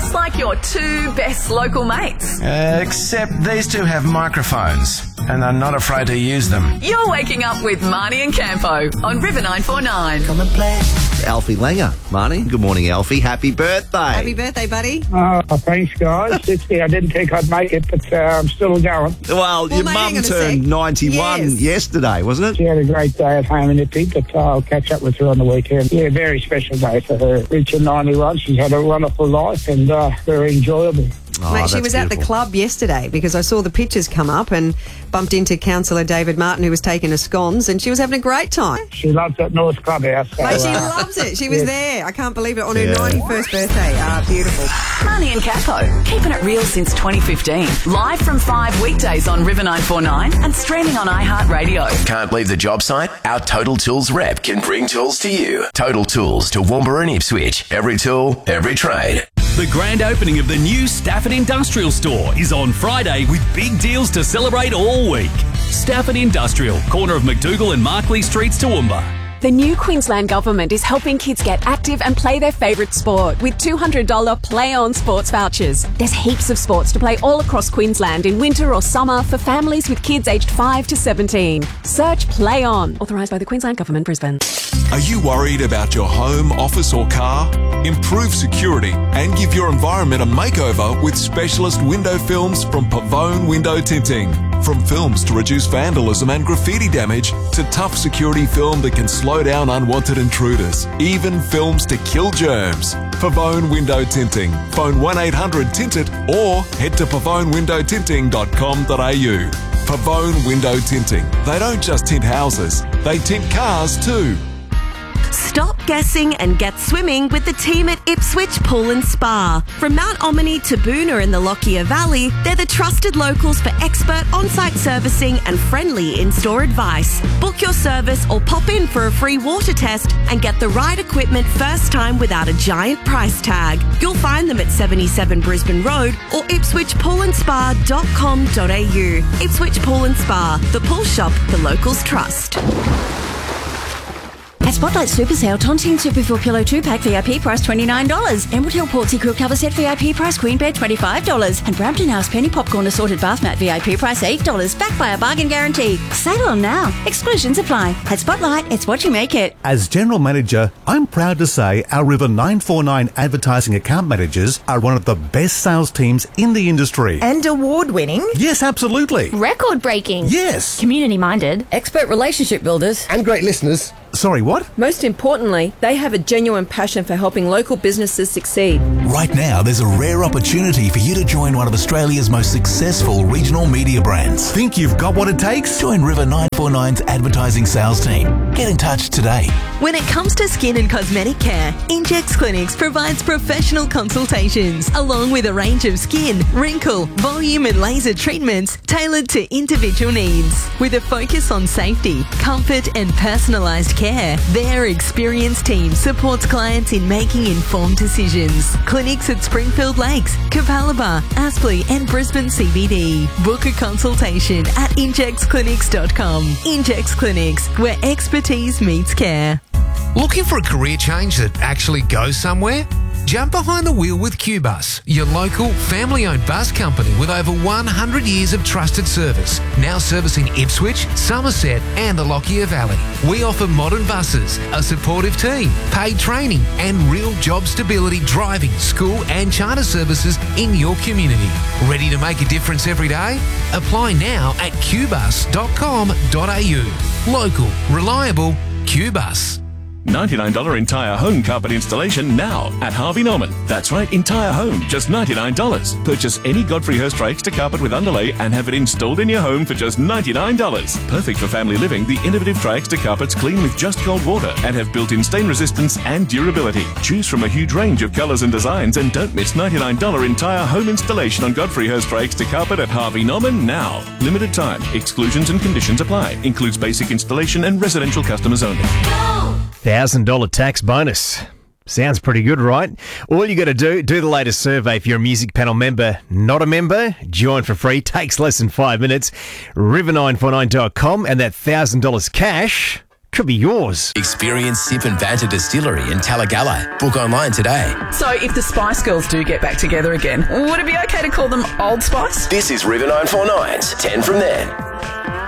just like your two best local mates. Except these two have microphones and are not afraid to use them. You're waking up with Marnie and Campo on River 949. Come and play. Alfie Langer. Marnie, good morning, Alfie. Happy birthday. Happy birthday, buddy. Oh, thanks, guys. I didn't think I'd make it, but I'm still going. Well, your mate, hang mum on a turned sec. 91 yesterday, wasn't it? She had a great day at home in Ipswich, but I'll catch up with her on the weekend. Yeah, very special day for her. Reaching 91, she's had a wonderful life and very enjoyable. Oh, Mate, she that's was at the beautiful. club yesterday because I saw the pictures come up and bumped into Councillor David Martin, who was taking us scones, and she was having a great time. She loves that North Clubhouse. So, Mate, she loves it. She was there. I can't believe it. On her Yeah. 91st birthday. Beautiful. Marnie and Campo, keeping it real since 2015. Live from 5 weekdays on River 949 and streaming on iHeartRadio. Can't leave the job site? Our Total Tools rep can bring tools to you. Total Tools to Woombra and Ipswich. Every tool, every trade. The grand opening of the new Stafford Industrial Store is on Friday with big deals to celebrate all week. Stafford Industrial, corner of McDougall and Markley Streets, Toowoomba. The new Queensland Government is helping kids get active and play their favourite sport with $200 Play On sports vouchers. There's heaps of sports to play all across Queensland in winter or summer for families with kids aged 5 to 17. Search Play On, authorised by the Queensland Government, Brisbane. Are you worried about your home, office or car? Improve security and give your environment a makeover with specialist window films from Pavone Window Tinting. From films to reduce vandalism and graffiti damage to tough security film that can slow down unwanted intruders. Even films to kill germs. Pavone Window Tinting. Phone 1-800-TINT-IT or head to pavonewindowtinting.com.au. Pavone Window Tinting. They don't just tint houses, they tint cars too. Stop guessing and get swimming with the team at Ipswich Pool and Spa. From Mount Omni to Boona in the Lockyer Valley, they're the trusted locals for expert on-site servicing and friendly in-store advice. Book your service or pop in for a free water test and get the right equipment first time without a giant price tag. You'll find them at 77 Brisbane Road or ipswichpoolandspa.com.au. Ipswich Pool and Spa, the pool shop the locals trust. At Spotlight Super Sale, Tonsin Super Full Pillow 2-pack VIP price $29. Emerald Hill Portsea Quilt Cover Set VIP price Queen Bed $25. And Brampton House Penny Popcorn Assorted Bath Mat VIP price $8. Backed by a bargain guarantee. Sale on now. Exclusions apply. At Spotlight, it's what you make it. As General Manager, I'm proud to say our River 949 advertising account managers are one of the best sales teams in the industry. And award-winning. Yes, absolutely. Record-breaking. Yes. Community-minded. Expert relationship builders. And great listeners. Sorry, what? Most importantly, they have a genuine passion for helping local businesses succeed. Right now, there's a rare opportunity for you to join one of Australia's most successful regional media brands. Think you've got what it takes? Join River 949's advertising sales team. Get in touch today. When it comes to skin and cosmetic care, Injex Clinics provides professional consultations along with a range of skin, wrinkle, volume and laser treatments tailored to individual needs. With a focus on safety, comfort and personalised care, their experienced team supports clients in making informed decisions. Clinics at Springfield Lakes, Capalaba, Aspley and Brisbane CBD. Book a consultation at injexclinics.com. Injex Clinics, where expertise meets care. Looking for a career change that actually goes somewhere? Jump behind the wheel with QBus, your local family-owned bus company with over 100 years of trusted service, now servicing Ipswich, Somerset and the Lockyer Valley. We offer modern buses, a supportive team, paid training and real job stability driving, school and charter services in your community. Ready to make a difference every day? Apply now at qbus.com.au. Local, reliable, QBus. $99 entire home carpet installation now at Harvey Norman. That's right, entire home, just $99. Purchase any Godfrey Hirst Extra carpet with underlay and have it installed in your home for just $99. Perfect for family living, the innovative Tri-Extra carpets clean with just cold water and have built-in stain resistance and durability. Choose from a huge range of colours and designs and don't miss $99 entire home installation on Godfrey Hirst Extra carpet at Harvey Norman now. Limited time. Exclusions and conditions apply. Includes basic installation and residential customers only. $1,000 tax bonus. Sounds pretty good, right? All you got to do the latest survey if you're a Music Panel member, not a member. Join for free. Takes less than 5 minutes. River949.com and that $1,000 cash Could be yours. Experience Sip and Banter Distillery in Talagalla. Book online today. So if the Spice Girls do get back together again, would it be okay to call them Old Spice? This is River 949's 10 from then.